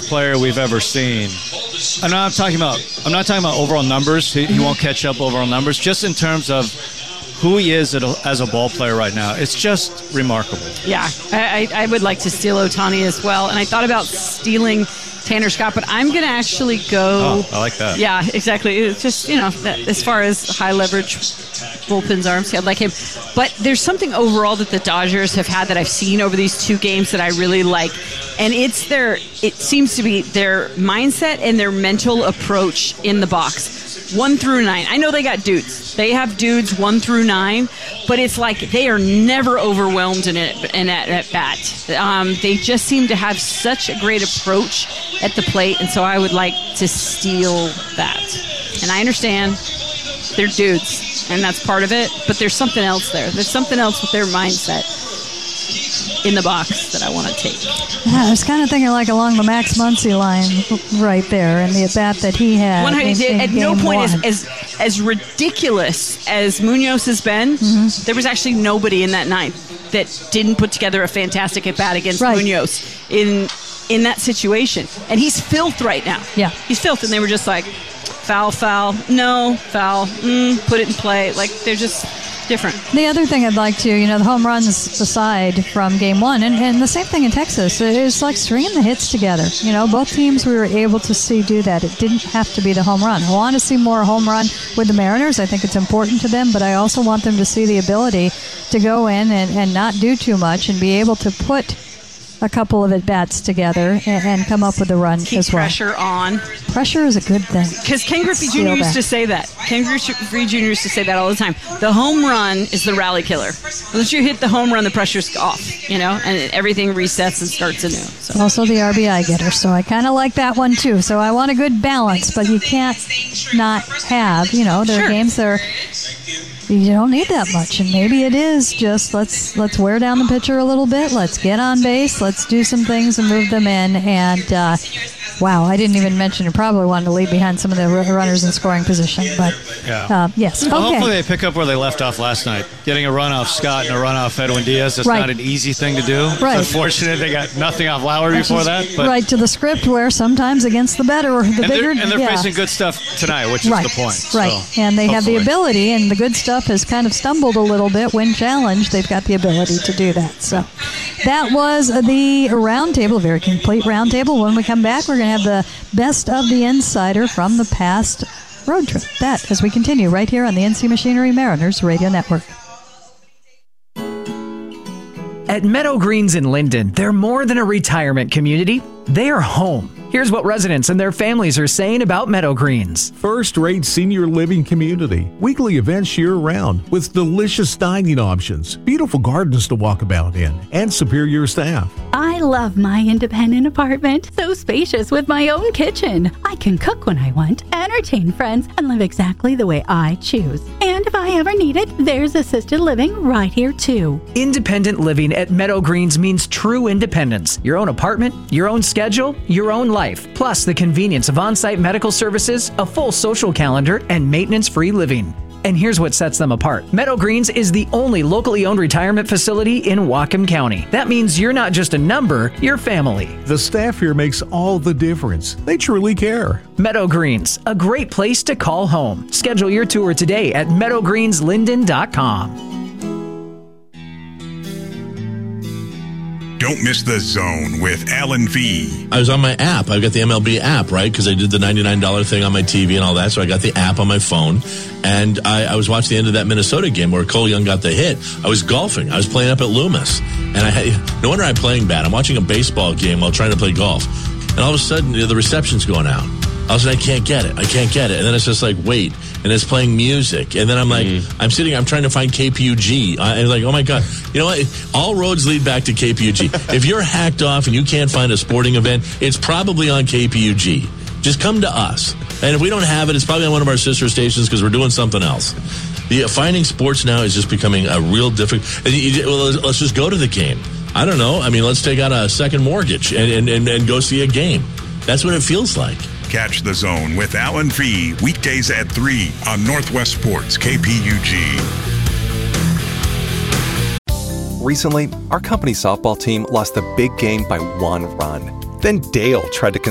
best player we've ever seen. I'm not talking about overall numbers. He won't catch up overall numbers. Just in terms of who he is as a ball player right now, it's just remarkable. Yeah, I would like to steal Ohtani as well. And I thought about stealing Tanner Scott, but I'm going to actually go... Oh, I like that. Yeah, exactly. It's just, as far as high leverage bullpens are, I'd like him. But there's something overall that the Dodgers have had that I've seen over these two games that I really like. And it seems to be their mindset and their mental approach in the box. 1 through 9. I know they got dudes. They have dudes 1 through 9, but it's like they are never overwhelmed in at bat. They just seem to have such a great approach at the plate, and so I would like to steal that. And I understand they're dudes, and that's part of it, but there's something else there. There's something else with their mindset in the box that I want to take. Yeah, I was kind of thinking like along the Max Muncy line right there, and the at-bat that he had. At no point, as ridiculous as Munoz has been, there was actually nobody in that ninth that didn't put together a fantastic at-bat against Munoz in that situation. And he's filth right now. Yeah. He's filth, and they were just like, foul, no, foul, put it in play. Like, they're just... different. The other thing I'd like to, the home runs aside from game one, and the same thing in Texas, is like stringing the hits together. Both teams we were able to see do that. It didn't have to be the home run. I want to see more home run with the Mariners. I think it's important to them, but I also want them to see the ability to go in and not do too much and be able to put a couple of at-bats together and come up with a run Keep as well. Pressure on. Pressure is a good thing. Because Ken Griffey Jr. used to say that. Ken Griffey Jr. used to say that all the time. The home run is the rally killer. Once you hit the home run, the pressure's off, and everything resets and starts anew. So. Also the RBI getter, so I kind of like that one too. So I want a good balance, but you can't not have, there are games that you don't need that much, and maybe it is just let's wear down the pitcher a little bit. Let's get on base. Let's do some things and move them in. And wow, I didn't even mention. You probably wanted to leave behind some of the runners in scoring position, but yes. Well, okay. hopefully they pick up where they left off last night. Getting a run off Scott and a run off Edwin Diaz. That's not an easy thing to do. Right. It's unfortunate they got nothing off Lowry before that. But right to the script where sometimes against the better or the bigger. And they're facing good stuff tonight, which is the point. Right, so, and they have the ability, and the good stuff has kind of stumbled a little bit when challenged. They've got the ability to do that. So that was the roundtable, a very complete roundtable. When we come back, we're going to have the best of the insider from the past road trip. That as we continue right here on the NC Machinery Mariners Radio Network. At Meadow Greens in Linden, they're more than a retirement community. They are home. Here's what residents and their families are saying about Meadow Greens. First-rate senior living community. Weekly events year-round with delicious dining options, beautiful gardens to walk about in, and superior staff. I love my independent apartment. So spacious with my own kitchen. I can cook when I want, entertain friends, and live exactly the way I choose. And if I ever need it, there's assisted living right here too. Independent living at Meadow Greens means true independence. Your own apartment, your own schedule, your own life. Plus the convenience of on-site medical services, a full social calendar, and maintenance-free living. And here's what sets them apart. Meadow Greens is the only locally owned retirement facility in Whatcom County. That means you're not just a number, you're family. The staff here makes all the difference. They truly care. Meadow Greens, a great place to call home. Schedule your tour today at meadowgreenslinden.com. Don't miss The Zone with Alan V. I was on my app. I've got the MLB app, right? Because I did the $99 thing on my TV and all that. So I got the app on my phone. And I was watching the end of that Minnesota game where Cole Young got the hit. I was golfing. I was playing up at Loomis. And no wonder I'm playing bad. I'm watching a baseball game while trying to play golf. And all of a sudden, the reception's going out. All of a sudden, I can't get it. And then it's just like, wait. And it's playing music. And then I'm like, I'm trying to find KPUG. And like, oh my God. You know what? All roads lead back to KPUG. If you're hacked off and you can't find a sporting event, it's probably on KPUG. Just come to us. And if we don't have it, it's probably on one of our sister stations because we're doing something else. Finding sports now is just becoming a real difficult. Let's just go to the game. I don't know. I mean, let's take out a second mortgage and go see a game. That's what it feels like. Catch The Zone with Alan V. Weekdays at 3 on Northwest Sports KPUG. Recently, our company softball team lost the big game by 1 run. Then Dale tried to